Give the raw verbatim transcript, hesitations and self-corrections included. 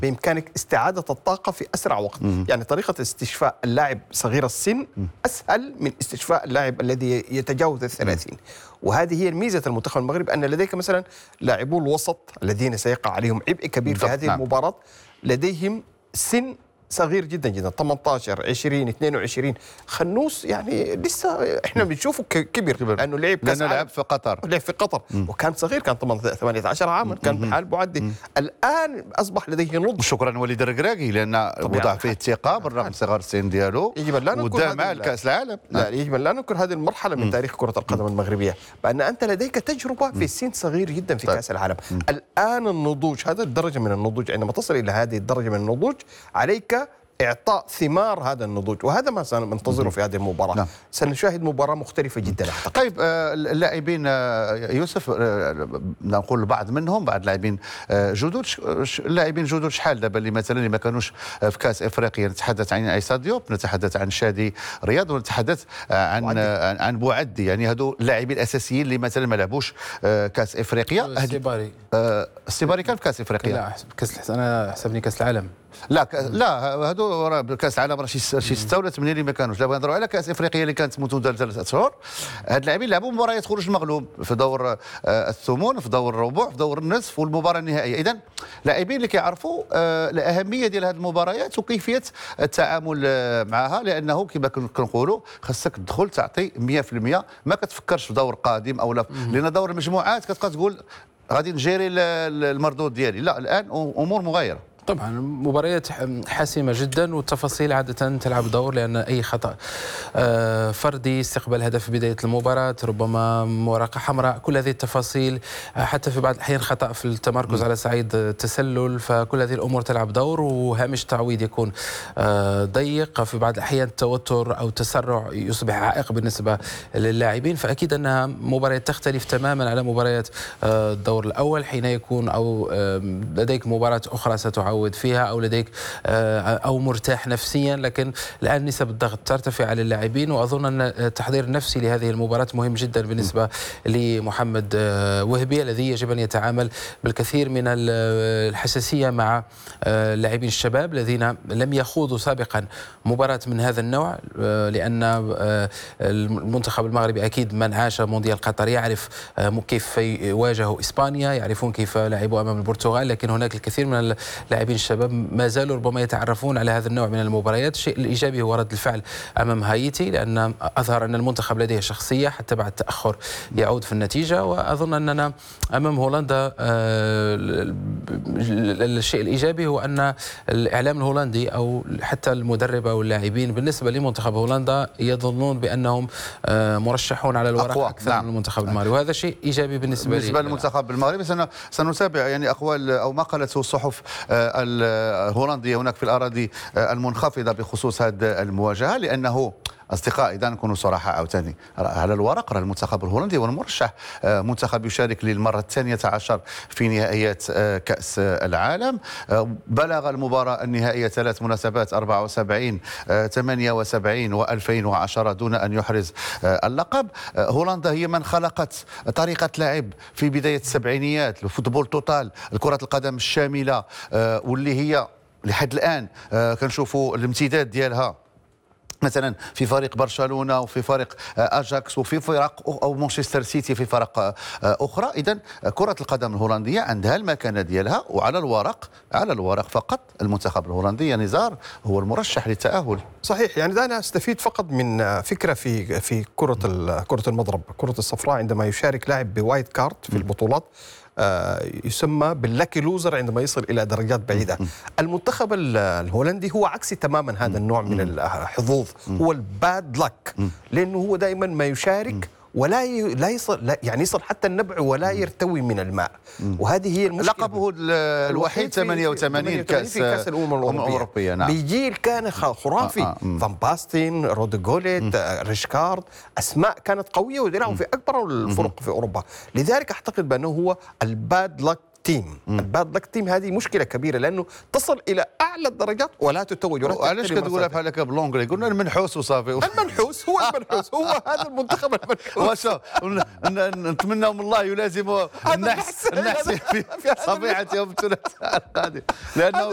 بإمكانك استعادة الطاقة في أسرع وقت. مم. يعني طريقة استشفاء اللاعب صغير السن مم. أسهل من استشفاء اللاعب الذي يتجاوز الثلاثين. وهذه هي الميزة المنتخب المغربي، أن لديك مثلا لاعبو الوسط الذين سيقع عليهم عبء كبير في هذه نعم. المباراة لديهم سن صغير جدا جدا، ثمانية عشر عشرين اثنين وعشرين. خنوس يعني لسه احنا بنشوفه كبر لانه لعب لانه لعب في قطر لعب في قطر م. وكان صغير، كان ثمانية عشر عاما، كان بحال معدي. الان اصبح لديه نضج. شكرا وليد الركراكي لان وضع فيه الثقه بالرغم صغر السن ديالو ودا مع كاس العالم. لا يجب ان لا ننكر هذه المرحله من م. تاريخ كره القدم المغربيه، بان انت لديك تجربه في سن صغير جدا في طيب. كاس العالم. م. الان النضوج، هذا الدرجه من النضوج، عندما تصل الى هذه الدرجه من النضوج عليك إعطاء ثمار هذا النضوج، وهذا ما سننتظره في هذه المباراة. نعم. سنشاهد مباراة مختلفة جدا أعتقد. طيب اللاعبين يوسف نقول البعض منهم بعض اللاعبين جدد، اللاعبين جدد شحال دابا اللي مثلا اللي ما كانوش في كاس افريقيا؟ نتحدث عن عيسى ديوب، نتحدث عن شادي رياض، ونتحدث عن بوعدي. عن بوعدي. يعني هادو اللاعبين الاساسيين اللي مثلا ما لعبوش كاس افريقيا. السيباري السيباري كان في كاس افريقيا. لا كاس انا حسبني كاس العالم. لا ك... لا هادو كاس العالم راه شي شي ستة ولا ثمانية اللي ما كانوش. دابا نهضروا على كاس افريقيا اللي كانت مدة ثلاث اشهر. هاد اللاعبين لعبوا مباريات خروج المغلوب في دور الثمن، في دور الربع، في دور النصف، والمباراه النهائيه. اذا لاعبين اللي كيعرفوا الاهميه ديال هذه المباريات وكيفيه التعامل معها، لانه كما كنقولوا خاصك تدخل تعطي مئة في المئة، ما كتفكرش في دور قادم او لا، لان دور المجموعات كتبقى تقول غادي نجيري المردود ديالي. لا، الان امور مغايره. طبعا مباريات حاسمة جدا، والتفاصيل عادة تلعب دور، لأن أي خطأ فردي، استقبال هدف في بداية المباراة، ربما ورقة حمراء، كل هذه التفاصيل، حتى في بعض الأحيان خطأ في التمركز على صعيد التسلل، فكل هذه الأمور تلعب دور، وهامش التعويض يكون ضيق. في بعض الأحيان التوتر أو التسرع يصبح عائق بالنسبة للاعبين. فأكيد أنها مباريات تختلف تماما على مباريات الدور الأول، حين يكون أو لديك مباراة أخرى ستعود فيها، أو لديك أو مرتاح نفسيا. لكن الآن نسب الضغط ترتفع على اللاعبين، وأظن أن التحضير النفسي لهذه المباراة مهم جدا بالنسبة لمحمد وهبي، الذي يجب أن يتعامل بالكثير من الحساسية مع اللاعبين الشباب الذين لم يخوضوا سابقا مباراة من هذا النوع، لأن المنتخب المغربي أكيد من عاش مونديال قطر يعرف كيف يواجهوا إسبانيا، يعرفون كيف لعبوا أمام البرتغال. لكن هناك الكثير من اللاعبين الشباب ما زالوا ربما يتعرفون على هذا النوع من المباريات. الشيء الإيجابي هو رد الفعل أمام هايتي، لأن أظهر أن المنتخب لديه شخصية حتى بعد تأخر يعود في النتيجة. وأظن أننا أمام هولندا الشيء الإيجابي هو أن الإعلام الهولندي أو حتى المدرب أو اللاعبين بالنسبة لمنتخب هولندا يظنون بأنهم مرشحون على الورق أكثر نعم. من المنتخب المغربي، وهذا شيء إيجابي بالنسبة, بالنسبة للمنتخب المغربي. سنتابع يعني أقوال أو ما قالته الصحف الهولندية هناك في الأراضي المنخفضة بخصوص هذه المواجهة، لأنه أصدقائي إذا نكونوا صراحة عاوتاني على الورق راه المنتخب الهولندي هو المرشح، منتخب يشارك للمرة الثانية عشر في نهائيات كأس العالم، بلغ المباراة النهائية ثلاث مناسبات أربعة وسبعين ثمانية وسبعين وألفين وعشرة دون أن يحرز اللقب. هولندا هي من خلقت طريقة لعب في بداية السبعينيات، الفوتبول توتال، الكرة القدم الشاملة، واللي هي لحد الآن كنشوفوا الامتداد ديالها مثلا في فريق برشلونة وفي فريق أجاكس وفي فرق أو مانشستر سيتي في فرق أخرى. إذن كرة القدم الهولندية عندها المكانة ديالها، وعلى الورق على الورق فقط المنتخب الهولندي نزار هو المرشح للتأهل. صحيح. يعني أنا أستفيد فقط من فكرة في في كرة كرة المضرب، كرة الصفراء، عندما يشارك لاعب بوايت كارت في البطولات يسمى باللاكي لوزر عندما يصل إلى درجات بعيدة. المنتخب الهولندي هو عكسي تماما هذا النوع من الحظوظ، هو الباد لك، لأنه هو دائما ما يشارك ولا ي... لا يصل لا يعني يصل حتى النبع ولا يرتوي من الماء. وهذه هي المشكلة. لقبه الوحيد ثمانية وثمانين كأس, كأس الأمم الأوروبية. نعم. بجيل كان خرافي، آه آه. فان باستين، روديغوليت، ريشكارد، أسماء كانت قوية ويلعبوا في أكبر الفرق في أوروبا. لذلك أعتقد بأنه هو الباد لك تيم. الباد لك تيم هذه مشكله كبيره، لانه تصل الى اعلى الدرجات ولا تتوج. علاش كتقولها بحال هكا بالونجلي؟ قلنا المنحوس وصافي. المنحوس هو المنحوس هو هذا المنتخب المنحوس. واش نتمنى من الله يلازم النحس النحس في صفيحه يوم الثلاثاء القادم، لانه